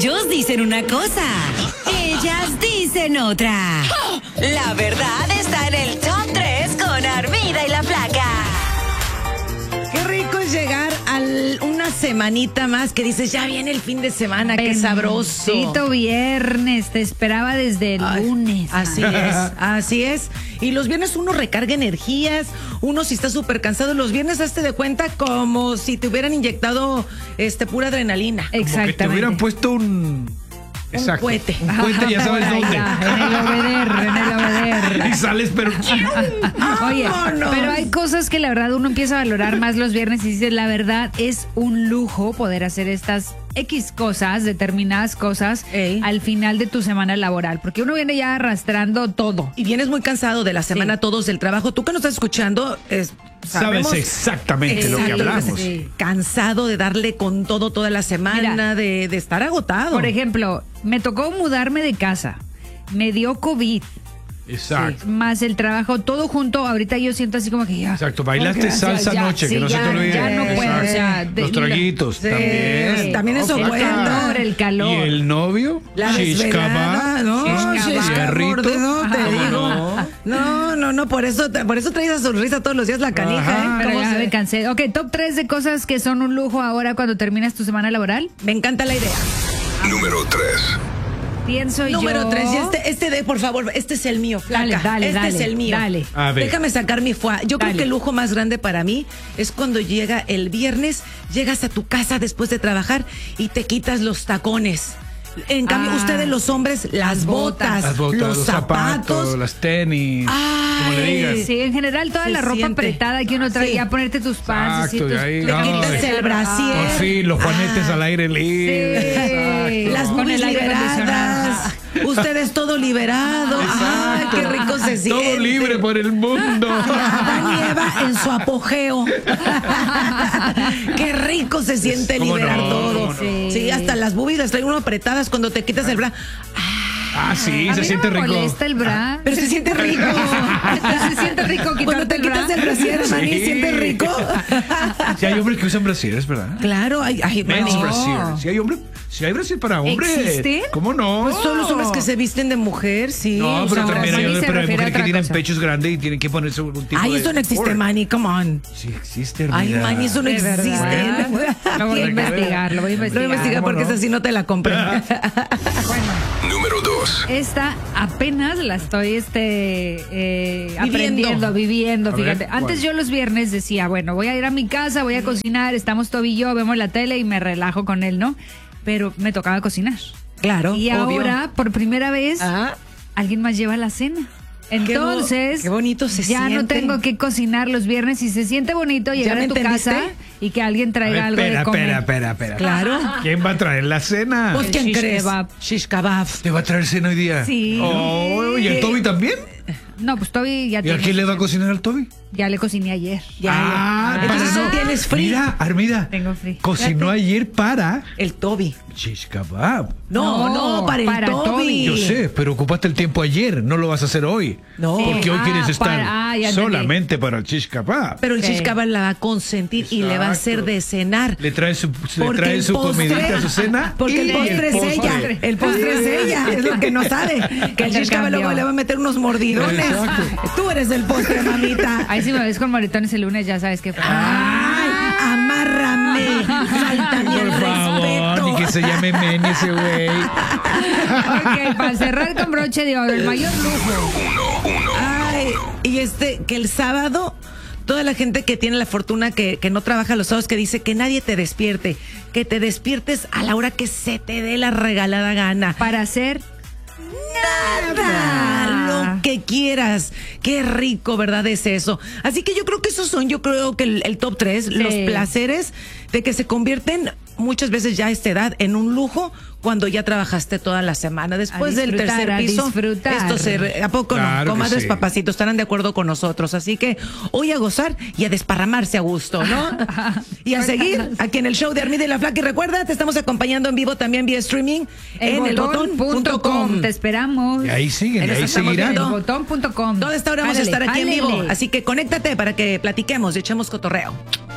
Ellos dicen una cosa, ellas dicen otra. La verdad está en el Top 3 con Armida y la Flaca. Qué rico es llegar a una semanita más que dices, ya viene el fin de semana, qué sabroso. Bendito viernes, te esperaba desde el lunes. Así es. Y los viernes uno recarga energías, uno si está súper cansado, los viernes hazte de cuenta como si te hubieran inyectado pura adrenalina. Exactamente. Como que te hubieran puesto un cohete. Un cohete, ya sabes dónde. En el obeder. Y sales, pero... Oye, pero hay cosas que la verdad uno empieza a valorar más los viernes y dices, la verdad es un lujo poder hacer estas X cosas, determinadas cosas, al final de tu semana laboral, porque uno viene ya arrastrando todo. Y vienes muy cansado de la semana, todos del trabajo. Tú que nos estás escuchando, sabes exactamente lo que hablamos. Cansado de darle con todo toda la semana, mira, de estar agotado. Por ejemplo, me tocó mudarme de casa, me dio COVID. Exacto. Sí, más el trabajo, todo junto. Ahorita yo siento así como que ya. Exacto, bailaste salsa anoche, que no se te olvide. Ya no puedo, o sea, los traguitos también. También eso cuenta. El calor. ¿Y el novio? La desvelada, no, Fierrito. te digo. No, por eso traes esa sonrisa todos los días la canija, Pero ya me cansé. Ok, top 3 de cosas que son un lujo ahora cuando terminas tu semana laboral. Me encanta la idea. Número 3. Pienso Número yo. 3, y por favor, este es el mío, Flaca. Dale, es el mío. Dale. Déjame sacar mi fuá. Yo creo que el lujo más grande para mí es cuando llega el viernes, llegas a tu casa después de trabajar y te quitas los tacones. En cambio, ustedes los hombres, las botas, los zapatos, las tenis, como le digas. Sí, en general toda la ropa apretada que uno trae, ya ponerte tus pants, Exacto, te quitas el brasier. Por fin, los juanetes al aire libre. Las boobies liberadas. Ustedes todo liberado. Ay, qué rico se siente. Todo libre por el mundo. Adán y Eva en su apogeo. Qué rico se siente liberar todo. Sí, hasta las boobies las trae uno apretadas cuando te quitas el bra. Sí, a se mí siente no me rico. molesta el bra. Pero se siente rico. Se siente rico quitarte Cuando te el bra. quitas el brasier, Manny, ¿sientes rico? Sí, hay hombres que usan brasieres, ¿verdad? Claro, Men's no. brasier. Si hay brasier para hombres. ¿Existen? ¿Cómo no? Pues son los hombres que se visten de mujer, sí. No, pero también hay mujeres que tienen cosa. pechos grandes y tienen que ponerse un tipo Ay, de... eso no existe, Manny, come on. Sí existe, Ay, Hermida. Manny, eso no De existe. verdad. Lo voy a investigar, Lo voy a investigar porque esa sí no te la compré. Número 2. Esta apenas la estoy viviendo, fíjate. Antes yo los viernes decía, bueno, voy a ir a mi casa, voy a cocinar, estamos Toby y yo, vemos la tele y me relajo con él, ¿no? Pero me tocaba cocinar. Claro, Y obvio. ahora, por primera vez, Ah, alguien más lleva la cena. Entonces, qué bonito se ya siente. no tengo que cocinar los viernes y se siente bonito llegar me a tu entendiste? casa y que alguien traiga algo de comer. Espera. Claro. ¿Quién va a traer la cena? Pues, ¿quién shish crees? kebab. Shish kebab. ¿Te va a traer cena hoy día? Sí. Oh, ¿y el Toby también? No, pues Toby ya ¿Y a quién le va a cocinar al Toby? Ya le cociné ayer. Entonces para tienes free. Mira, Armida. Tengo free. Cocinó ayer para El Toby. shish kebab. No, para el Toby. Yo sé, pero ocupaste el tiempo ayer, no lo vas a hacer hoy. No. Porque hoy quieres estar ya entendí. solamente para el shish kebab. Pero el Sí. shish kebab la va a consentir y le va a hacer de cenar. Le trae su Porque el postre- comidita a su cena. Porque el postre es ella. El postre es ella. Es lo que no sabe. Que el shish kebab luego le va a meter unos mordidones. Tú eres el postre, mamita. Ahí si me ves con moretones el lunes, ya sabes que fue. Ay, amárrame. Falta Por favor, respeto. ni que se llame Meni ese güey. Ok, para cerrar con broche de oro, el mayor lujo. Ay, y que el sábado, toda la gente que tiene la fortuna que no trabaja los sábados, que dice que nadie te despierte, que te despiertes a la hora que se te dé la regalada gana. Para hacer Nada, lo que quieras. Qué rico, ¿verdad? Es eso. Así que yo creo que esos son, el top 3, los placeres de que se convierten muchas veces ya a esta edad en un lujo cuando ya trabajaste toda la semana. Después del tercer piso, ¿a poco Claro no? que Comadres, sí. papacitos, estarán de acuerdo con nosotros. Así que hoy a gozar y a desparramarse a gusto, ¿no? Y a seguir aquí en el show de Armida y la Flaca. Y recuerda, te estamos acompañando en vivo también vía streaming en elbotón.com. Te esperamos. Y ahí siguen, Ahí ahí nos estamos seguirán. viendo. Elbotón.com. Toda esta hora vamos a Jálele, estar aquí en jálele. vivo. Así que conéctate para que platiquemos y echemos cotorreo.